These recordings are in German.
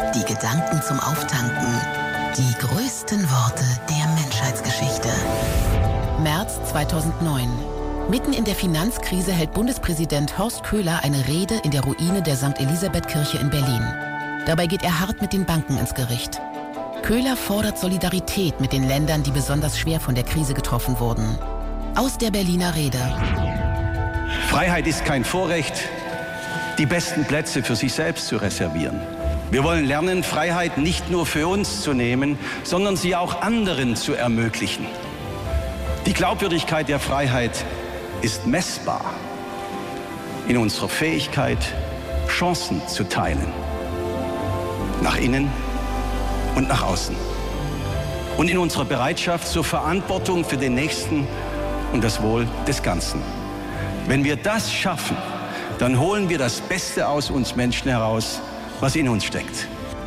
die Gedanken zum Auftanken, die größten Worte der Menschheitsgeschichte. März 2009. Mitten in der Finanzkrise hält Bundespräsident Horst Köhler eine Rede in der Ruine der St. Elisabeth-Kirche in Berlin. Dabei geht er hart mit den Banken ins Gericht. Köhler fordert Solidarität mit den Ländern, die besonders schwer von der Krise getroffen wurden. Aus der Berliner Rede. Freiheit ist kein Vorrecht, die besten Plätze für sich selbst zu reservieren. Wir wollen lernen, Freiheit nicht nur für uns zu nehmen, sondern sie auch anderen zu ermöglichen. Die Glaubwürdigkeit der Freiheit ist messbar in unserer Fähigkeit, Chancen zu teilen. Nach innen und nach außen. Und in unserer Bereitschaft zur Verantwortung für den Nächsten und das Wohl des Ganzen. Wenn wir das schaffen, dann holen wir das Beste aus uns Menschen heraus, was in uns steckt.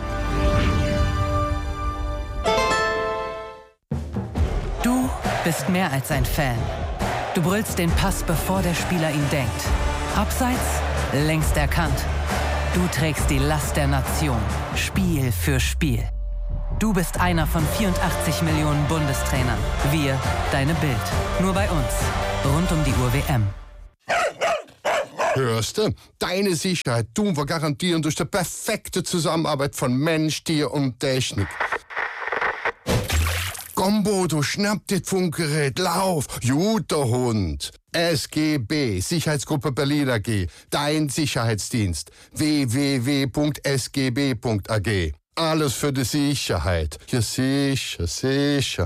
Du bist mehr als ein Fan. Du brüllst den Pass, bevor der Spieler ihn denkt. Abseits, längst erkannt. Du trägst die Last der Nation, Spiel für Spiel. Du bist einer von 84 Millionen Bundestrainern. Wir, deine Bild. Nur bei uns. Rund um die Uhr WM. Hörst du? Deine Sicherheit tun wir garantieren durch die perfekte Zusammenarbeit von Mensch, Tier und Technik. Komm, Bodo, schnapp das Funkgerät, lauf! Guter Hund! SGB, Sicherheitsgruppe Berlin AG, dein Sicherheitsdienst. www.sgb.ag. Alles für die Sicherheit. Ja, sicher.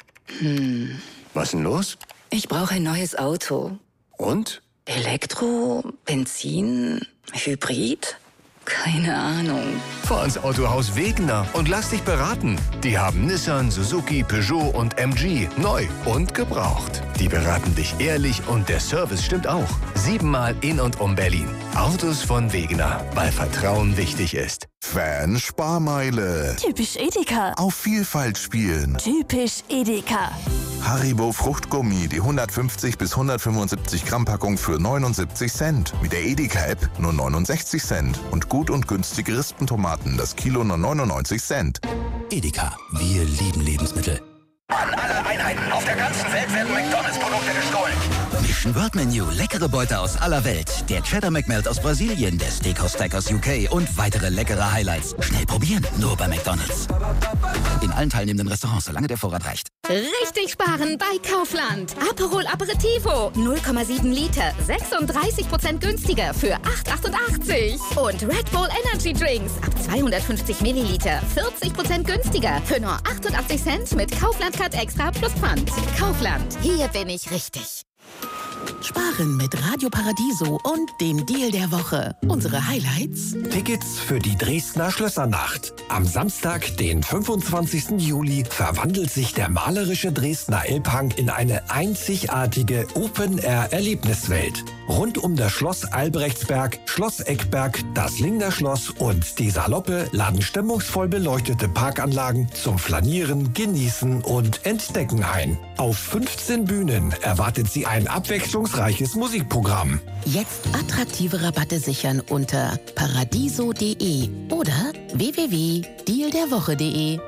Was ist denn los? Ich brauche ein neues Auto. Und? Elektro, Benzin, Hybrid? Keine Ahnung. Fahr ins Autohaus Wegener und lass dich beraten. Die haben Nissan, Suzuki, Peugeot und MG neu und gebraucht. Die beraten dich ehrlich und der Service stimmt auch. 7-mal in und um Berlin. Autos von Wegener, weil Vertrauen wichtig ist. Fan-Sparmeile. Typisch Edeka. Auf Vielfalt spielen. Typisch Edeka. Haribo Fruchtgummi, die 150 bis 175 Gramm Packung für 79 Cent. Mit der Edeka-App nur 69 Cent. Und gut und günstige Rispentomaten, das Kilo nur 99 Cent. Edeka, wir lieben Lebensmittel. An alle Einheiten auf der ganzen Welt werden McDonalds-Produkte gestohlen. Mission World Menu, leckere Beute aus aller Welt. Der Cheddar McMelt aus Brasilien, der Steakhouse Stack aus UK und weitere leckere Highlights. Schnell probieren, nur bei McDonalds. In allen teilnehmenden Restaurants, solange der Vorrat reicht. Richtig sparen bei Kaufland. Aperol Aperitivo, 0,7 Liter, 36% günstiger für 8,88. Und Red Bull Energy Drinks ab 250 Milliliter, 40% günstiger für nur 88 Cent mit Kaufland Card Extra plus Pfand. Kaufland, hier bin ich richtig. Sparen mit Radio Paradiso und dem Deal der Woche. Unsere Highlights: Tickets für die Dresdner Schlössernacht. Am Samstag, den 25. Juli, verwandelt sich der malerische Dresdner Elbhang in eine einzigartige Open-Air-Erlebniswelt. Rund um das Schloss Albrechtsberg, Schloss Eckberg, das Lingner Schloss und die Saloppe laden stimmungsvoll beleuchtete Parkanlagen zum Flanieren, Genießen und Entdecken ein. Auf 15 Bühnen erwartet Sie ein abwechslungsreiches Musikprogramm. Jetzt attraktive Rabatte sichern unter paradiso.de oder www.dealderwoche.de.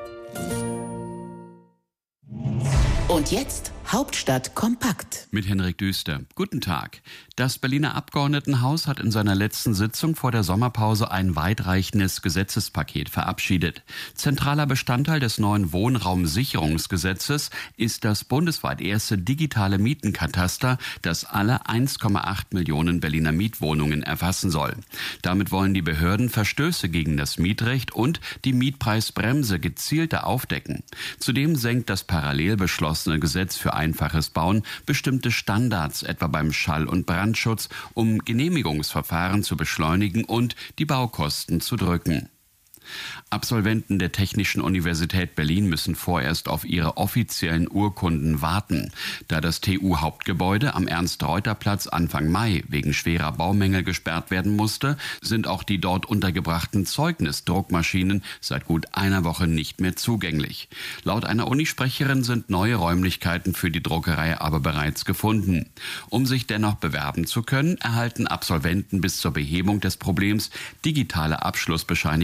Und jetzt Hauptstadt kompakt. Mit Henrik Düster. Guten Tag. Das Berliner Abgeordnetenhaus hat in seiner letzten Sitzung vor der Sommerpause ein weitreichendes Gesetzespaket verabschiedet. Zentraler Bestandteil des neuen Wohnraumsicherungsgesetzes ist das bundesweit erste digitale Mietenkataster, das alle 1,8 Millionen Berliner Mietwohnungen erfassen soll. Damit wollen die Behörden Verstöße gegen das Mietrecht und die Mietpreisbremse gezielter aufdecken. Zudem senkt das parallel beschlossene Gesetz für einfaches Bauen bestimmte Standards, etwa beim Schall- und Brandschutz, um Genehmigungsverfahren zu beschleunigen und die Baukosten zu drücken. Absolventen der Technischen Universität Berlin müssen vorerst auf ihre offiziellen Urkunden warten. Da das TU-Hauptgebäude am Ernst-Reuter-Platz Anfang Mai wegen schwerer Baumängel gesperrt werden musste, sind auch die dort untergebrachten Zeugnisdruckmaschinen seit gut einer Woche nicht mehr zugänglich. Laut einer Unisprecherin sind neue Räumlichkeiten für die Druckerei aber bereits gefunden. Um sich dennoch bewerben zu können, erhalten Absolventen bis zur Behebung des Problems digitale Abschlussbescheinigungen und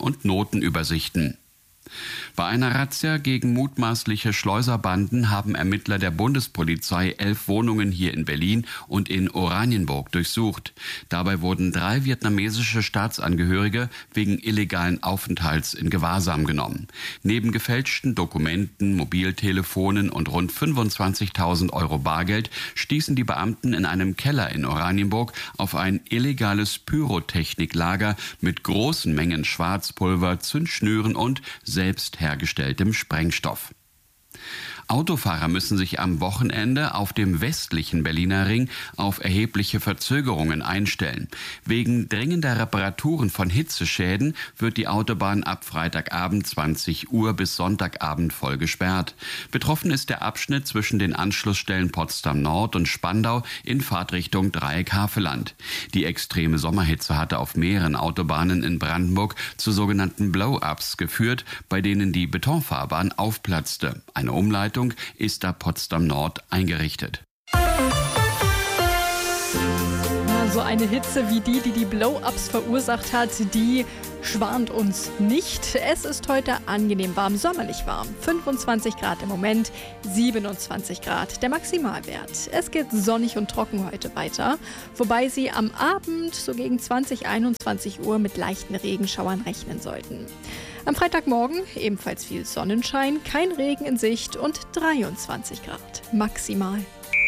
und Notenübersichten. Bei einer Razzia gegen mutmaßliche Schleuserbanden haben Ermittler der Bundespolizei 11 Wohnungen hier in Berlin und in Oranienburg durchsucht. Dabei wurden 3 vietnamesische Staatsangehörige wegen illegalen Aufenthalts in Gewahrsam genommen. Neben gefälschten Dokumenten, Mobiltelefonen und rund 25.000 Euro Bargeld stießen die Beamten in einem Keller in Oranienburg auf ein illegales Pyrotechniklager mit großen Mengen Schwarzpulver, Zündschnüren und selbst hergestelltem Sprengstoff. Autofahrer müssen sich am Wochenende auf dem westlichen Berliner Ring auf erhebliche Verzögerungen einstellen. Wegen dringender Reparaturen von Hitzeschäden wird die Autobahn ab Freitagabend 20 Uhr bis Sonntagabend voll gesperrt. Betroffen ist der Abschnitt zwischen den Anschlussstellen Potsdam Nord und Spandau in Fahrtrichtung Dreieck Havelland. Die extreme Sommerhitze hatte auf mehreren Autobahnen in Brandenburg zu sogenannten Blow-ups geführt, bei denen die Betonfahrbahn aufplatzte. Eine Umleitung ist da Potsdam Nord eingerichtet. So eine Hitze wie die Blow-ups verursacht hat, die schwant uns nicht. Es ist heute angenehm warm, sommerlich warm. 25 Grad im Moment, 27 Grad der Maximalwert. Es geht sonnig und trocken heute weiter, wobei Sie am Abend so gegen 20, 21 Uhr mit leichten Regenschauern rechnen sollten. Am Freitagmorgen ebenfalls viel Sonnenschein, kein Regen in Sicht und 23 Grad maximal.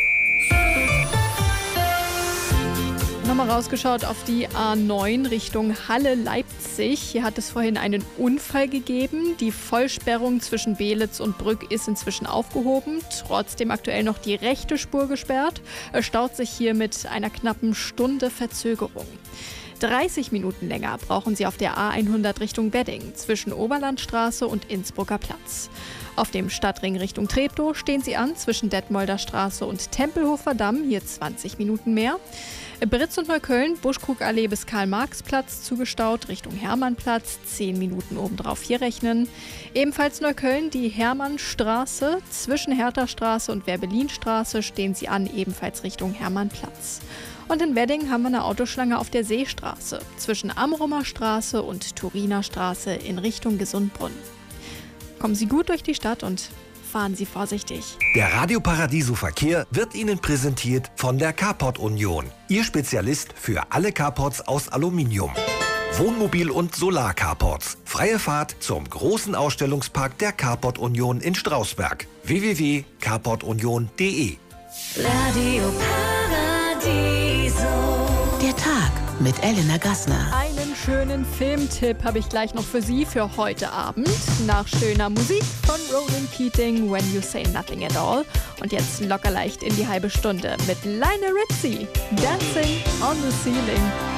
Nochmal rausgeschaut auf die A9 Richtung Halle-Leipzig. Hier hat es vorhin einen Unfall gegeben. Die Vollsperrung zwischen Beelitz und Brück ist inzwischen aufgehoben. Trotzdem aktuell noch die rechte Spur gesperrt. Es staut sich hier mit einer knappen Stunde Verzögerung. 30 Minuten länger brauchen Sie auf der A100 Richtung Wedding zwischen Oberlandstraße und Innsbrucker Platz. Auf dem Stadtring Richtung Treptow stehen Sie an zwischen Detmolder Straße und Tempelhofer Damm, hier 20 Minuten mehr. Britz und Neukölln, Buschkrugallee bis Karl-Marx-Platz zugestaut, Richtung Hermannplatz, 10 Minuten obendrauf hier rechnen. Ebenfalls Neukölln, die Hermannstraße, zwischen Herthastraße und Werbelinstraße stehen Sie an, ebenfalls Richtung Hermannplatz. Und in Wedding haben wir eine Autoschlange auf der Seestraße, zwischen Amrumer Straße und Turiner Straße in Richtung Gesundbrunn. Kommen Sie gut durch die Stadt und fahren Sie vorsichtig. Der Radio Paradiso Verkehr wird Ihnen präsentiert von der Carport Union. Ihr Spezialist für alle Carports aus Aluminium. Wohnmobil- und Solar-Carports. Freie Fahrt zum großen Ausstellungspark der Carport Union in Strausberg. www.carportunion.de. Radio Paradiso. Der Tag mit Elena Gassner. Einen schönen Filmtipp habe ich gleich noch für Sie für heute Abend. Nach schöner Musik von Ronan Keating, When You Say Nothing at All. Und jetzt locker leicht in die halbe Stunde mit Lionel Richie, Dancing on the Ceiling.